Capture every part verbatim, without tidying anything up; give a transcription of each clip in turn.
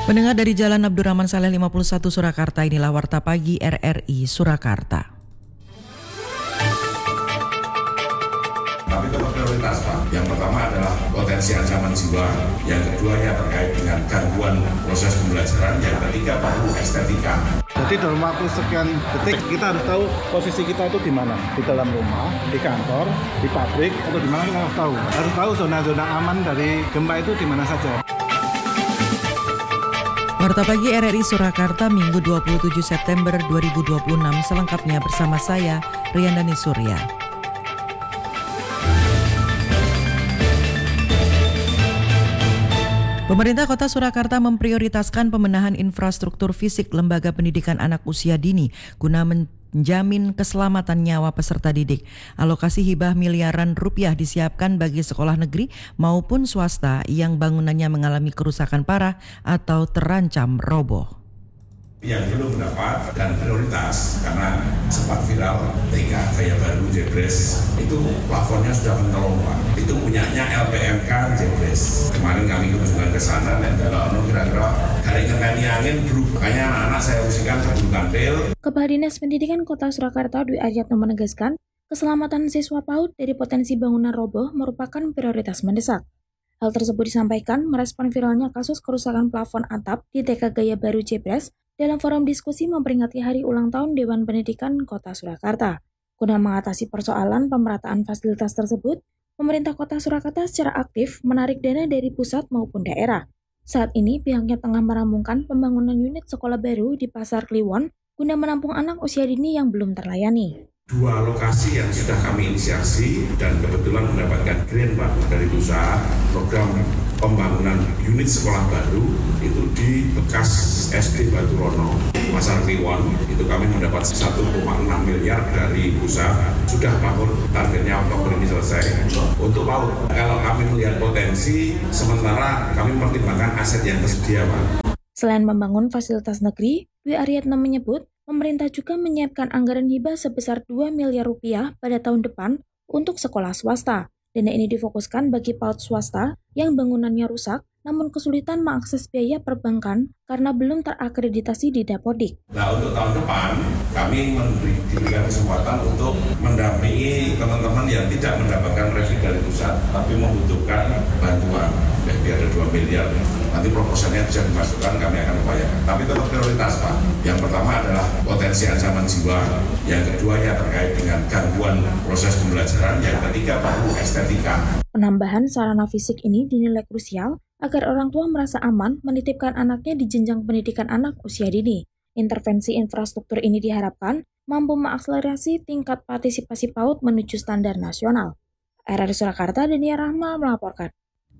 Pendengar dari Jalan Abdurrahman Saleh lima puluh satu Surakarta, inilah Warta Pagi R R I Surakarta. Tapi tetap prioritas, Pak. Yang pertama adalah potensi ancaman jiwa, yang kedua ya terkait dengan gangguan proses pembelajaran, yang ketiga baru estetika. Jadi dalam waktu sekian detik kita harus tahu posisi kita itu di mana, di dalam rumah, di kantor, di pabrik, atau di mana kita harus tahu. Harus tahu zona-zona aman dari gempa itu di mana saja. Warta Pagi R R I Surakarta, Minggu dua puluh tujuh September dua ribu dua puluh enam, selengkapnya bersama saya, Riyandani Surya. Pemerintah Kota Surakarta memprioritaskan pembenahan infrastruktur fisik lembaga pendidikan anak usia dini guna menjamin keselamatan nyawa peserta didik. Alokasi hibah miliaran rupiah disiapkan bagi sekolah negeri maupun swasta yang bangunannya mengalami kerusakan parah atau terancam roboh. Yang belum mendapat dan prioritas karena sempat viral T K Gaya Baru Jebres itu plafonnya sudah mentelung, Pak. Itu punyanya L P M K Jebres. Kemarin kami kebetulan ke sana dan kalau kira-kira hari ngekani angin berubah. Makanya anak-anak saya usikan sebelum tampil. Kepala Dinas Pendidikan Kota Surakarta Dwi Aryatno menegaskan, keselamatan siswa PAUD dari potensi bangunan roboh merupakan prioritas mendesak. Hal tersebut disampaikan merespon viralnya kasus kerusakan plafon atap di T K Gaya Baru Jebres dalam forum diskusi memperingati Hari Ulang Tahun Dewan Pendidikan Kota Surakarta. Guna mengatasi persoalan pemerataan fasilitas tersebut, pemerintah Kota Surakarta secara aktif menarik dana dari pusat maupun daerah. Saat ini pihaknya tengah merampungkan pembangunan unit sekolah baru di Pasar Kliwon guna menampung anak usia dini yang belum terlayani. Dua lokasi yang sudah kami inisiasi dan kebetulan mendapatkan grant, Pak, dari pusat program pembangunan unit sekolah baru itu di bekas S D Batu Rono, Pasar Kliwon, itu kami mendapat satu koma enam miliar dari pusat, sudah bangun, targetnya Oktober ini selesai. Untuk PAUD, kalau kami melihat potensi, sementara kami mempertimbangkan aset yang tersedia, Pak. Selain membangun fasilitas negeri, Dwi Aryatno menyebut pemerintah juga menyiapkan anggaran hibah sebesar dua miliar rupiah pada tahun depan untuk sekolah swasta. Dana ini difokuskan bagi PAUD swasta yang bangunannya rusak namun kesulitan mengakses biaya perbankan karena belum terakreditasi di Dapodik. Nah, untuk tahun depan kami memberikan kesempatan untuk mendampingi teman-teman yang tidak mendapatkan revisi dari pusat tapi membutuhkan bantuan. Jadi ada dua miliar. Nanti proposalnya bisa dimasukkan, kami akan upayakan. Tapi tetap prioritas, Pak. Yang pertama adalah potensi ancaman jiwa. Yang kedua ya terkait dengan gangguan proses pembelajaran. Yang ketiga baru estetika. Penambahan sarana fisik ini dinilai krusial agar orang tua merasa aman menitipkan anaknya di jenjang pendidikan anak usia dini. Intervensi infrastruktur ini diharapkan mampu mengakselerasi tingkat partisipasi PAUD menuju standar nasional. R R I Surakarta, Dania Rahma melaporkan.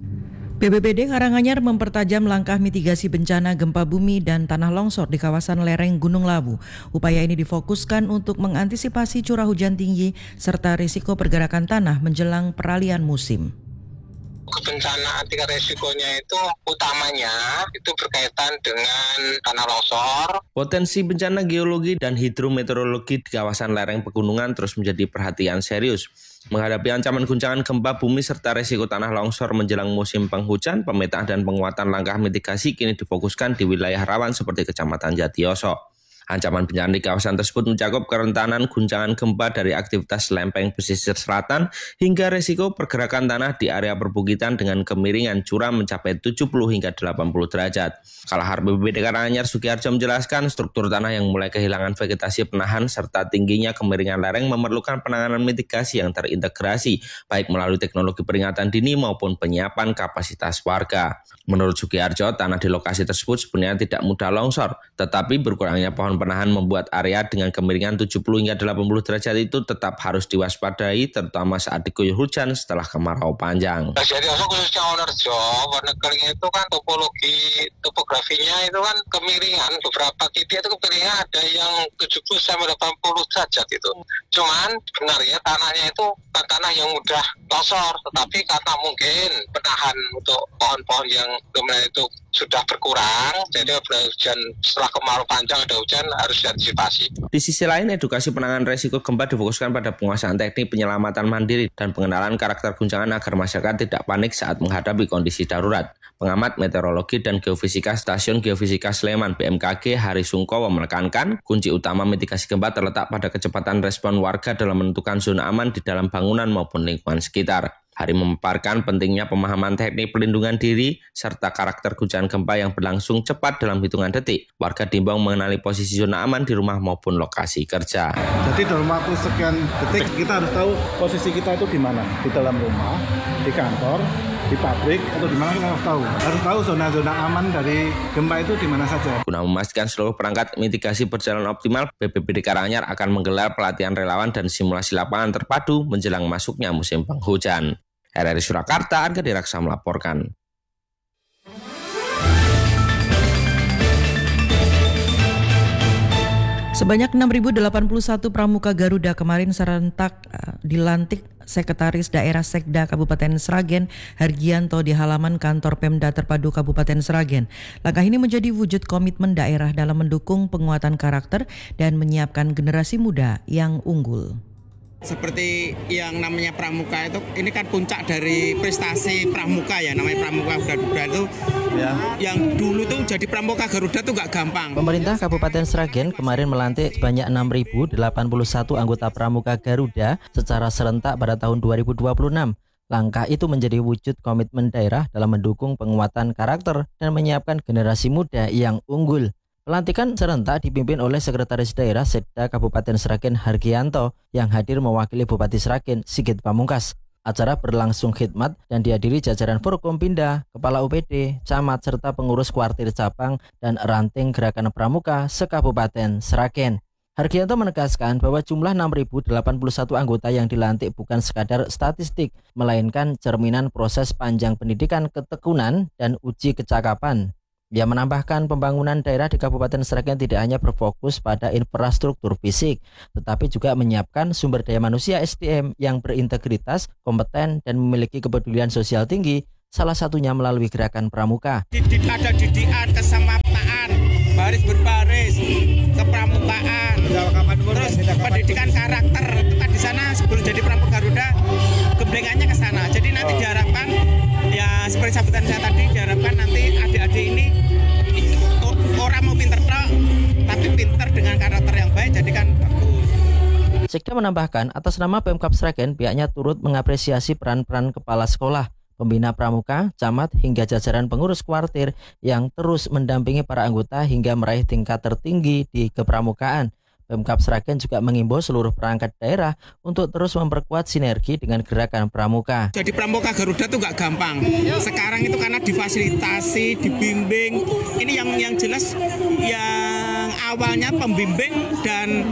B P B D Karanganyar mempertajam langkah mitigasi bencana gempa bumi dan tanah longsor di kawasan lereng Gunung Lawu. Upaya ini difokuskan untuk mengantisipasi curah hujan tinggi serta risiko pergerakan tanah menjelang peralihan musim. Kebencanaan tingkat resikonya itu utamanya itu berkaitan dengan tanah longsor. Potensi bencana geologi dan hidrometeorologi di kawasan lereng pegunungan terus menjadi perhatian serius. Menghadapi ancaman guncangan gempa bumi serta resiko tanah longsor menjelang musim penghujan, pemetaan dan penguatan langkah mitigasi kini difokuskan di wilayah rawan seperti Kecamatan Jatiyoso. Ancaman bencana di kawasan tersebut mencakup kerentanan guncangan gempa dari aktivitas lempeng pesisir selatan hingga resiko pergerakan tanah di area perbukitan dengan kemiringan curam mencapai tujuh puluh hingga delapan puluh derajat. Kalahar B P B D Karanganyar Sugiharjo menjelaskan struktur tanah yang mulai kehilangan vegetasi penahan serta tingginya kemiringan lereng memerlukan penanganan mitigasi yang terintegrasi baik melalui teknologi peringatan dini maupun penyiapan kapasitas warga. Menurut Sugiharjo, tanah di lokasi tersebut sebenarnya tidak mudah longsor, tetapi berkurangnya pohon penahan membuat area dengan kemiringan tujuh puluh hingga delapan puluh derajat itu tetap harus diwaspadai terutama saat diguyur hujan setelah kemarau panjang. Jadi khususnya Wonorejo, warna kering itu kan topologi topografinya itu kan kemiringan, beberapa titik itu kemiringan ada yang tujuh puluh sampai delapan puluh derajat itu. Cuman sebenarnya tanahnya itu bukan tanah yang mudah longsor, tetapi karena mungkin penahan untuk pohon-pohon yang kemudian itu sudah berkurang, jadi hujan setelah kemarau panjang ada hujan harus diantisipasi. Di sisi lain, edukasi penanganan resiko gempa difokuskan pada penguasaan teknik penyelamatan mandiri dan pengenalan karakter guncangan agar masyarakat tidak panik saat menghadapi kondisi darurat. Pengamat meteorologi dan geofisika Stasiun Geofisika Sleman B M K G Hari Sungkowo menekankan kunci utama mitigasi gempa terletak pada kecepatan respon warga dalam menentukan zona aman di dalam bangunan maupun lingkungan sekitar. Hari memaparkan pentingnya pemahaman teknik pelindungan diri serta karakter guncangan gempa yang berlangsung cepat dalam hitungan detik. Warga diimbau mengenali posisi zona aman di rumah maupun lokasi kerja. Jadi dalam waktu sekian detik kita harus tahu posisi kita itu di mana, di dalam rumah, di kantor, di pabrik, atau di mana kita harus tahu. Harus tahu zona-zona aman dari gempa itu di mana saja. Guna memastikan seluruh perangkat mitigasi berjalan optimal, B P B D Karanganyar akan menggelar pelatihan relawan dan simulasi lapangan terpadu menjelang masuknya musim penghujan. R R I Surakarta, Arga Diraksa melaporkan. Sebanyak enam ribu delapan puluh satu pramuka Garuda kemarin serentak uh, dilantik Sekretaris Daerah Sekda Kabupaten Sragen Hargianto di halaman kantor Pemda Terpadu Kabupaten Sragen. Langkah ini menjadi wujud komitmen daerah dalam mendukung penguatan karakter dan menyiapkan generasi muda yang unggul. Seperti yang namanya pramuka itu, ini kan puncak dari prestasi pramuka ya, namanya pramuka Garuda itu ya. Yang dulu tuh jadi pramuka Garuda tuh gak gampang. Pemerintah Kabupaten Sragen kemarin melantik sebanyak enam ribu delapan puluh satu anggota pramuka Garuda secara serentak pada tahun dua ribu dua puluh enam. Langkah itu menjadi wujud komitmen daerah dalam mendukung penguatan karakter dan menyiapkan generasi muda yang unggul. Pelantikan serentak dipimpin oleh Sekretaris Daerah Sekda Kabupaten Sragen Hargianto yang hadir mewakili Bupati Sragen Sigit Pamungkas. Acara berlangsung khidmat dan dihadiri jajaran Forkompinda, Kepala U P D, Camat, serta pengurus kuartir cabang dan ranting gerakan pramuka se-Kabupaten Sragen. Hargianto menegaskan bahwa jumlah enam ribu delapan puluh satu anggota yang dilantik bukan sekadar statistik, melainkan cerminan proses panjang pendidikan ketekunan dan uji kecakapan. Dia menambahkan pembangunan daerah di Kabupaten Sragen tidak hanya berfokus pada infrastruktur fisik, tetapi juga menyiapkan sumber daya manusia S D M yang berintegritas, kompeten, dan memiliki kepedulian sosial tinggi, salah satunya melalui gerakan pramuka. Didik ada didikan, kesamaptaan, baris berbaris, kepramukaan, terus pendidikan karakter. Itu kan di sana sebelum jadi pramuka Garuda, gemblengannya ke sana. Jadi nanti diharapkan, ya seperti sambutan saya tadi, diharapkan nanti adik-adik ini orang mau pinter tok, tapi pinter dengan karakter yang baik, jadi kan bagus. Sekda menambahkan, atas nama Pemkab Sragen, pihaknya turut mengapresiasi peran-peran kepala sekolah, pembina pramuka, camat, hingga jajaran pengurus kuartir yang terus mendampingi para anggota hingga meraih tingkat tertinggi di kepramukaan. Pemkab Sragen juga mengimbau seluruh perangkat daerah untuk terus memperkuat sinergi dengan gerakan pramuka. Jadi pramuka Garuda tuh gak gampang. Sekarang itu karena difasilitasi, dibimbing. Ini yang yang jelas yang awalnya pembimbing dan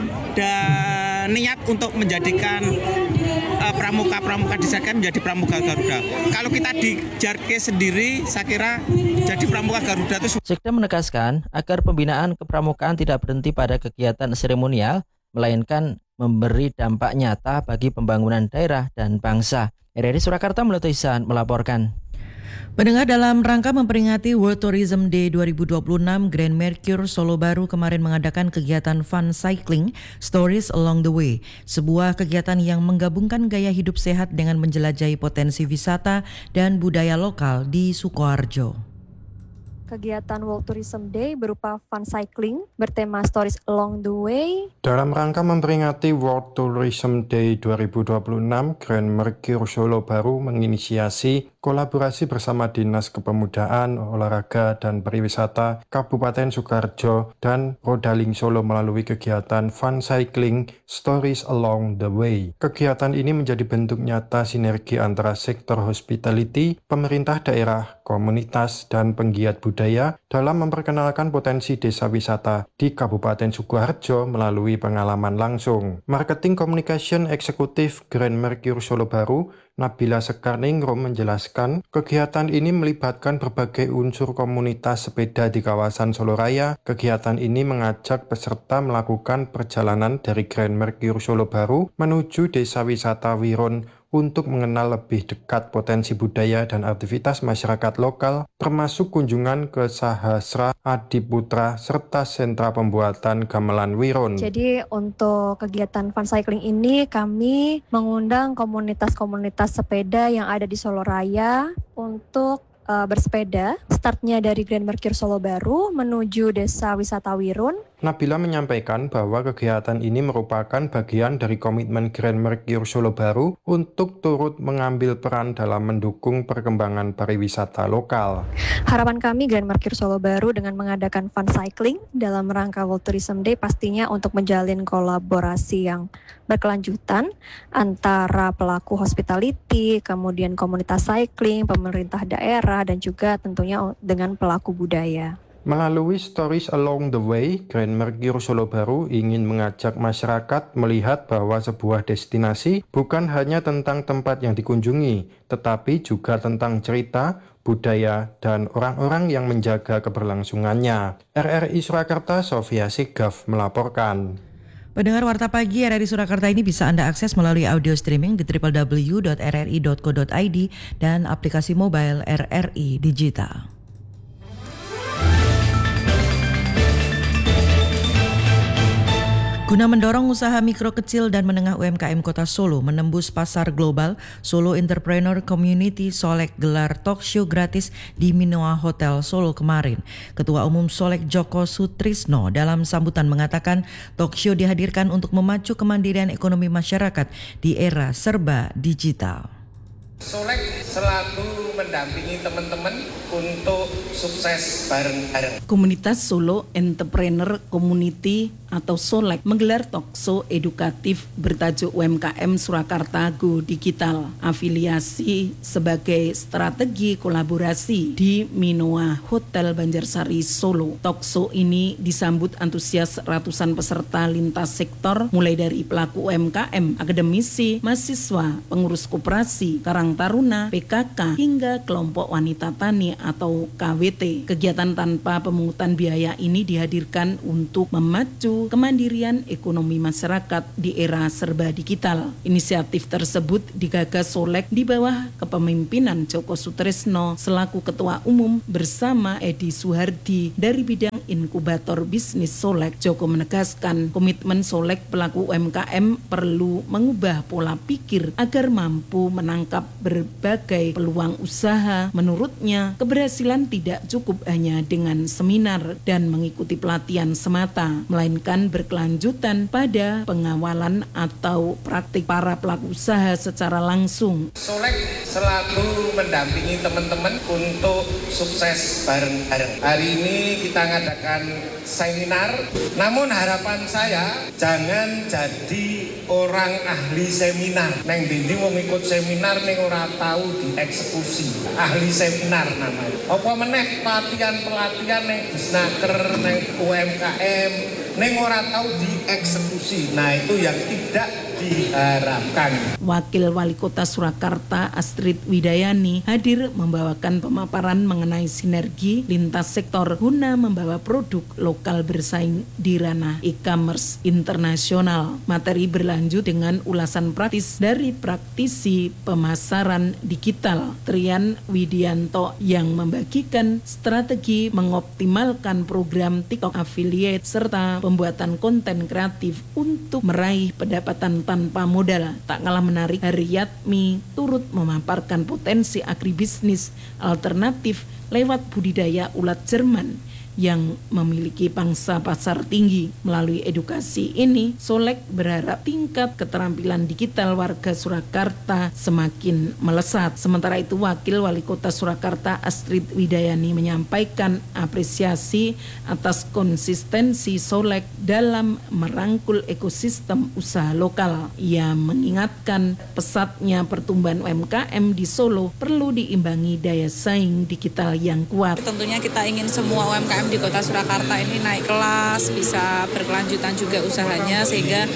dan niat untuk menjadikan uh, pramuka-pramuka di Sragen menjadi pramuka Garuda. Kalau kita di Jarke sendiri, saya kira jadi pramuka Garuda itu. Sekda menegaskan agar pembinaan kepramukaan tidak berhenti pada kegiatan seremonial, melainkan memberi dampak nyata bagi pembangunan daerah dan bangsa. R R I Surakarta Melati Ihsan melaporkan. Pendengar, dalam rangka memperingati World Tourism Day dua ribu dua puluh enam, Grand Mercure Solo Baru kemarin mengadakan kegiatan fun cycling Stories Along the Way, sebuah kegiatan yang menggabungkan gaya hidup sehat dengan menjelajahi potensi wisata dan budaya lokal di Sukoharjo. Kegiatan World Tourism Day berupa fun cycling bertema Stories Along the Way. Dalam rangka memperingati World Tourism Day dua ribu dua puluh enam, Grand Mercure Solo Baru menginisiasi kolaborasi bersama Dinas Kepemudaan, Olahraga, dan Pariwisata Kabupaten Sukoharjo dan Rodaling Solo melalui kegiatan fun cycling Stories Along the Way. Kegiatan ini menjadi bentuk nyata sinergi antara sektor hospitality, pemerintah daerah, komunitas, dan penggiat budaya dalam memperkenalkan potensi desa wisata di Kabupaten Sukoharjo melalui pengalaman langsung. Marketing Communication Eksekutif Grand Mercure Solo Baru, Nabila Sekarningrum menjelaskan, kegiatan ini melibatkan berbagai unsur komunitas sepeda di kawasan Solo Raya. Kegiatan ini mengajak peserta melakukan perjalanan dari Grand Mercure Solo Baru menuju Desa Wisata Wiron untuk mengenal lebih dekat potensi budaya dan aktivitas masyarakat lokal, termasuk kunjungan ke Sahasra Adiputra serta sentra pembuatan gamelan Wiron. Jadi untuk kegiatan fun cycling ini kami mengundang komunitas-komunitas sepeda yang ada di Solo Raya untuk uh, bersepeda. Startnya dari Grand Mercure Solo Baru menuju Desa Wisata Wirun. Nabila menyampaikan bahwa kegiatan ini merupakan bagian dari komitmen Grand Mercure Solo Baru untuk turut mengambil peran dalam mendukung perkembangan pariwisata lokal. Harapan kami Grand Mercure Solo Baru dengan mengadakan fun cycling dalam rangka World Tourism Day pastinya untuk menjalin kolaborasi yang berkelanjutan antara pelaku hospitality, kemudian komunitas cycling, pemerintah daerah, dan juga tentunya dengan pelaku budaya. Melalui Stories Along the Way, Grand Mercure Solo Baru ingin mengajak masyarakat melihat bahwa sebuah destinasi bukan hanya tentang tempat yang dikunjungi, tetapi juga tentang cerita, budaya, dan orang-orang yang menjaga keberlangsungannya. R R I Surakarta, Sofia Sigaf melaporkan. Pendengar Warta Pagi R R I Surakarta ini bisa Anda akses melalui audio streaming di w w w dot r r i dot co dot i d dan aplikasi mobile R R I Digital. Guna mendorong usaha mikro kecil dan menengah U M K M Kota Solo menembus pasar global, Solo Entrepreneur Community Solek gelar talk show gratis di Minoa Hotel Solo kemarin. Ketua Umum Solek Joko Sutrisno dalam sambutan mengatakan talk show dihadirkan untuk memacu kemandirian ekonomi masyarakat di era serba digital. Solek selalu mendampingi teman-teman untuk sukses bareng-bareng. Komunitas Solo Entrepreneur Community atau Solek menggelar talkshow edukatif bertajuk U M K M Surakarta Go Digital, afiliasi sebagai strategi kolaborasi di Minoa Hotel Banjarsari Solo. Talkshow ini disambut antusias ratusan peserta lintas sektor mulai dari pelaku U M K M, akademisi, mahasiswa, pengurus koperasi, Karang Taruna, P K K, hingga kelompok wanita tani atau K W T. Kegiatan tanpa pemungutan biaya ini dihadirkan untuk memacu kemandirian ekonomi masyarakat di era serba digital. Inisiatif tersebut digagas Solek di bawah kepemimpinan Joko Sutrisno selaku Ketua Umum bersama Edi Suhardi dari bidang inkubator bisnis Solek. Joko menegaskan komitmen Solek pelaku U M K M perlu mengubah pola pikir agar mampu menangkap berbagai peluang usaha. Menurutnya, keberhasilan tidak cukup hanya dengan seminar dan mengikuti pelatihan semata, melainkan berkelanjutan pada pengawalan atau praktik para pelaku usaha secara langsung. Solek selalu mendampingi teman-teman untuk sukses bareng-bareng. Hari ini kita ngadakan seminar, namun harapan saya jangan jadi orang ahli seminar. Neng dindi mau ikut seminar neng ora tahu dieksekusi. Ahli seminar namanya. Apa meneh pelatihan-pelatihan neng disnaker neng U M K M neng ora tahu dieksekusi. Nah itu yang tidak diharapkan. Wakil Wali Kota Surakarta Astrid Widayani hadir membawakan pemaparan mengenai sinergi lintas sektor guna membawa produk lokal bersaing di ranah e-commerce internasional. Materi berlanjut dengan ulasan praktis dari praktisi pemasaran digital Trian Widianto yang membagikan strategi mengoptimalkan program TikTok affiliate serta pembuatan konten kreatif untuk meraih pendapatan tanpa modal. Tak kalah menarik, Haryatmi turut memaparkan potensi agribisnis alternatif lewat budidaya ulat Jerman yang memiliki pangsa pasar tinggi. Melalui edukasi ini, Solek berharap tingkat keterampilan digital warga Surakarta semakin melesat. Sementara itu, Wakil Wali Kota Surakarta Astrid Widayani menyampaikan apresiasi atas konsistensi Solek dalam merangkul ekosistem usaha lokal. Ia mengingatkan pesatnya pertumbuhan U M K M di Solo perlu diimbangi daya saing digital yang kuat. Tentunya kita ingin semua U M K M di Kota Surakarta ini naik kelas, bisa berkelanjutan juga usahanya sehingga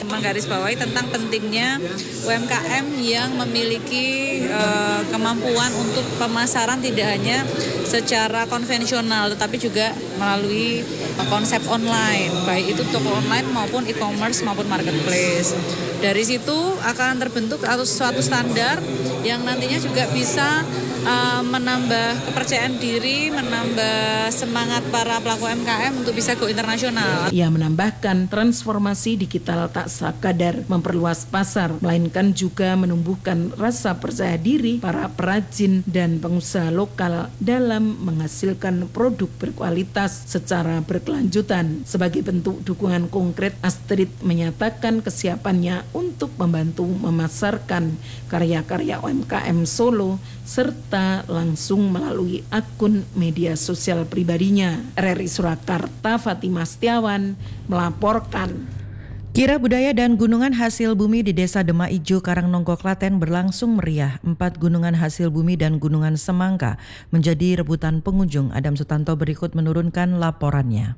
menggarisbawahi tentang pentingnya U M K M yang memiliki uh, kemampuan untuk pemasaran tidak hanya secara konvensional tetapi juga melalui uh, konsep online, baik itu toko online maupun e-commerce maupun marketplace. Dari situ akan terbentuk atau suatu standar yang nantinya juga bisa uh, menambah kepercayaan diri, menambah semangat para pelaku U M K M untuk bisa go internasional. Ia menambahkan transformasi digital tak sekadar memperluas pasar, melainkan juga menumbuhkan rasa percaya diri para perajin dan pengusaha lokal dalam menghasilkan produk berkualitas secara berkelanjutan. Sebagai bentuk dukungan konkret, Astrid menyatakan kesiapannya untuk membantu memasarkan karya-karya U M K M Solo serta langsung melalui akun media sosial pribadinya. R R I Surakarta, Fatimah Setiawan melaporkan. Kirab budaya dan gunungan hasil bumi di Desa Demak Ijo, Karangnonggo, Klaten berlangsung meriah. Empat gunungan hasil bumi dan gunungan semangka menjadi rebutan pengunjung. Adam Sutanto berikut menurunkan laporannya.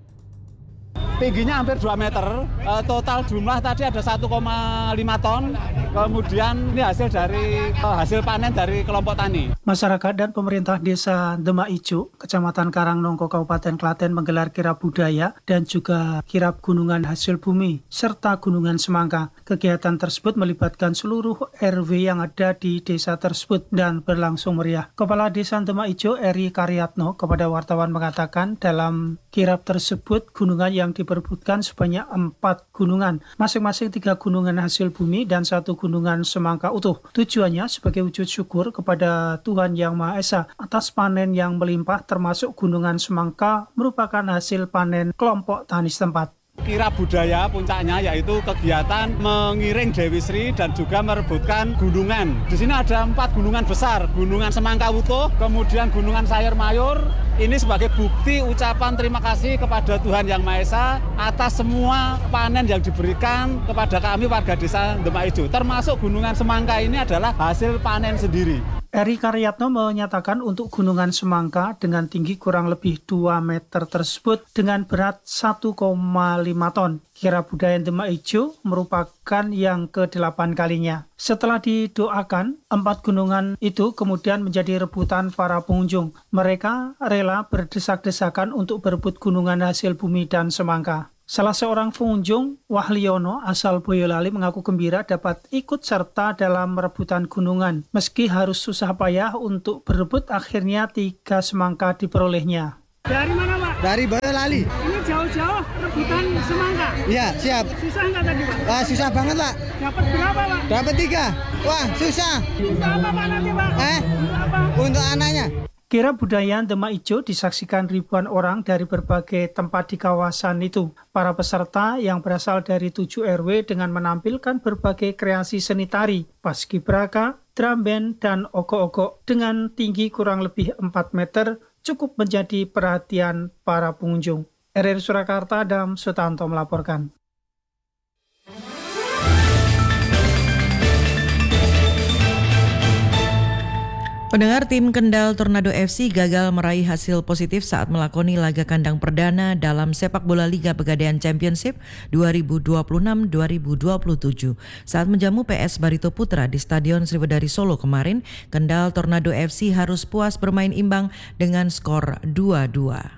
Tingginya hampir dua meter, total jumlah tadi ada satu koma lima ton, kemudian ini hasil dari hasil panen dari kelompok tani. Masyarakat dan pemerintah Desa Demak Ijo, Kecamatan Karangnonggo, Kabupaten Klaten menggelar kirab budaya dan juga kirab gunungan hasil bumi serta gunungan semangka. Kegiatan tersebut melibatkan seluruh R W yang ada di desa tersebut dan berlangsung meriah. Kepala Desa Demak Ijo, Eri Karyatno, kepada wartawan mengatakan dalam kirab tersebut gunungan yang diperebutkan sebanyak empat gunungan, masing-masing tiga gunungan hasil bumi dan satu gunungan semangka utuh. Tujuannya sebagai wujud syukur kepada Tuhan Yang Maha Esa atas panen yang melimpah, termasuk gunungan semangka merupakan hasil panen kelompok tani setempat. Kirab budaya puncaknya yaitu kegiatan mengiring Dewi Sri dan juga merebutkan gunungan. Di sini ada empat gunungan besar, gunungan semangka utuh, kemudian gunungan sayur mayur. Ini sebagai bukti ucapan terima kasih kepada Tuhan Yang Maha Esa atas semua panen yang diberikan kepada kami warga Desa Demak Ijo. Termasuk gunungan semangka ini adalah hasil panen sendiri. Eri Karyatno menyatakan untuk gunungan semangka dengan tinggi kurang lebih dua meter tersebut dengan berat satu koma lima ton. Kirab budaya Demak Ijo merupakan yang kedelapan kalinya. Setelah didoakan, empat gunungan itu kemudian menjadi rebutan para pengunjung. Mereka rela berdesak-desakan untuk berebut gunungan hasil bumi dan semangka. Salah seorang pengunjung, Wahliono asal Boyolali, mengaku gembira dapat ikut serta dalam rebutan gunungan. Meski harus susah payah untuk berebut, akhirnya tiga semangka diperolehnya. Dari mana, Pak? Dari Boyolali. Ini jauh-jauh rebutan semangka? Iya, siap. Susah nggak tadi, Pak? Wah, susah banget, Pak. Dapat berapa, Pak? Dapat tiga. Wah, susah. Untuk apa, Pak, nanti, Pak? Eh? Untuk apa? Untuk anaknya. Kirab budaya Demak Ijo disaksikan ribuan orang dari berbagai tempat di kawasan itu. Para peserta yang berasal dari tujuh R W dengan menampilkan berbagai kreasi seni tari, paskibraka, drum band, dan oko-oko dengan tinggi kurang lebih empat meter cukup menjadi perhatian para pengunjung. R R I Surakarta, Adam Sutanto melaporkan. Pendengar, tim Kendal Tornado F C gagal meraih hasil positif saat melakoni laga kandang perdana dalam sepak bola Liga Pegadaian Championship dua ribu dua puluh enam dua ribu dua puluh tujuh. Saat menjamu P S Barito Putra di Stadion Sriwedari Solo kemarin, Kendal Tornado F C harus puas bermain imbang dengan skor dua dua.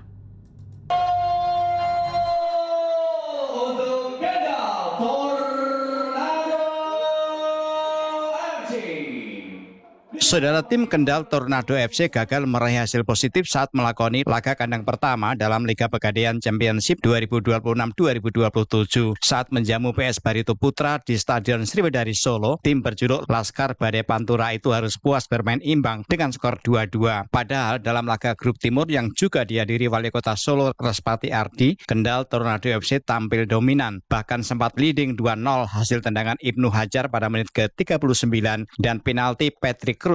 Saudara, tim Kendal Tornado F C gagal meraih hasil positif saat melakoni laga kandang pertama dalam Liga Pegadaian Championship dua ribu dua puluh enam dua ribu dua puluh tujuh. Saat menjamu P S Barito Putra di Stadion Sriwedari Solo, tim berjuluk Laskar Badai Pantura itu harus puas bermain imbang dengan skor dua dua. Padahal dalam laga grup timur yang juga dihadiri Wali Kota Solo Respati Ardi, Kendal Tornado F C tampil dominan, bahkan sempat leading dua nol hasil tendangan Ibnu Hajar pada menit ke tiga puluh sembilan dan penalti Patrick Cruz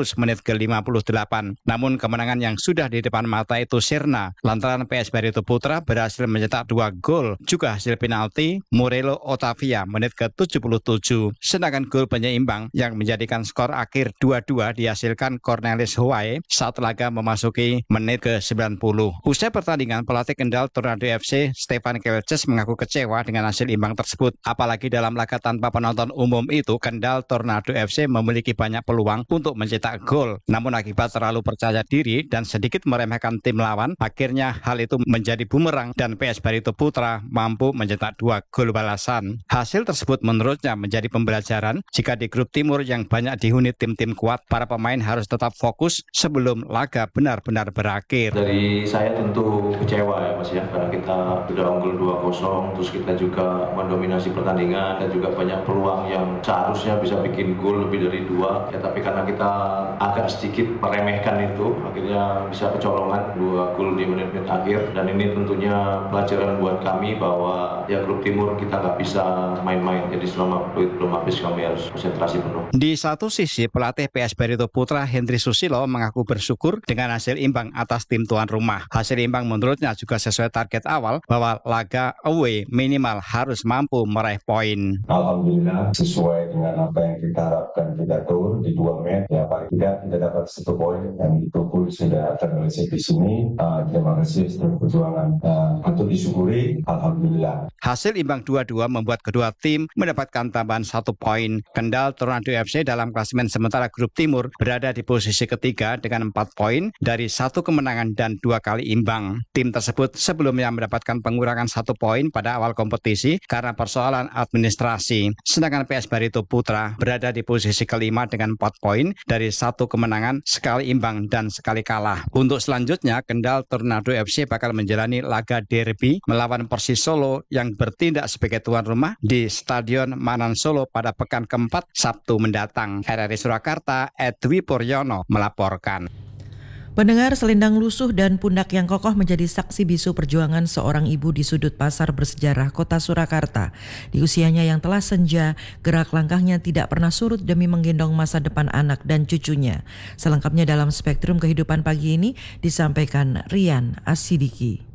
Truls menit ke lima puluh delapan. Namun kemenangan yang sudah di depan mata itu sirna lantaran P S Barito Putra berhasil mencetak dua gol, juga hasil penalti Morello Otavia menit ke tujuh puluh tujuh. Sedangkan gol penyeimbang yang menjadikan skor akhir dua dua dihasilkan Cornelis Huwae saat laga memasuki menit ke sembilan puluh. Usai pertandingan, pelatih Kendal Tornado F C Stefan Kelces mengaku kecewa dengan hasil imbang tersebut. Apalagi dalam laga tanpa penonton umum itu, Kendal Tornado F C memiliki banyak peluang untuk mencetak gol. Namun akibat terlalu percaya diri dan sedikit meremehkan tim lawan, akhirnya hal itu menjadi bumerang dan P S Barito Putra mampu mencetak dua gol balasan. Hasil tersebut menurutnya menjadi pembelajaran jika di grup timur yang banyak dihuni tim-tim kuat, para pemain harus tetap fokus sebelum laga benar-benar berakhir. Dari saya tentu kecewa ya Mas ya, karena kita sudah unggul dua kosong, terus kita juga mendominasi pertandingan dan juga banyak peluang yang seharusnya bisa bikin gol lebih dari dua, ya tapi karena kita agak sedikit meremehkan itu, akhirnya bisa kecolongan dua gol di menit-menit akhir. Dan ini tentunya pelajaran buat kami bahwa ya grup timur kita nggak bisa main-main, jadi selama fluid belum habis kami harus konsentrasi penuh. Di satu sisi, pelatih P S Barito Putra Hendry Susilo mengaku bersyukur dengan hasil imbang atas tim tuan rumah. Hasil imbang menurutnya juga sesuai target awal bahwa laga away minimal harus mampu meraih poin. Alhamdulillah sesuai dengan apa yang kita harapkan, kita turun di dua match, ya paling tidak kita dapat satu poin yang itu pun sudah terrealisasi di sini. Uh, terima kasih setelah perjuangan uh, untuk disyukuri. Alhamdulillah. Hasil imbang dua dua membuat kedua tim mendapatkan tambahan satu poin. Kendal Tornado F C dalam klasemen sementara grup timur berada di posisi ketiga dengan empat poin dari satu kemenangan dan dua kali imbang. Tim tersebut sebelumnya mendapatkan pengurangan satu poin pada awal kompetisi karena persoalan administrasi. Sedangkan P S Barito Putra berada di posisi kelima dengan empat poin dari satu kemenangan, sekali imbang dan sekali kalah. Untuk selanjutnya, Kendal Tornado F C bakal menjalani laga derby melawan Persis Solo yang bertindak sebagai tuan rumah di Stadion Manan Solo pada pekan keempat Sabtu mendatang. R R I Surakarta, Edwi Puryono melaporkan. Pendengar, selendang lusuh dan pundak yang kokoh menjadi saksi bisu perjuangan seorang ibu di sudut pasar bersejarah kota Surakarta. Di usianya yang telah senja, gerak langkahnya tidak pernah surut demi menggendong masa depan anak dan cucunya. Selengkapnya dalam Spektrum Kehidupan pagi ini disampaikan Rian Asidiki.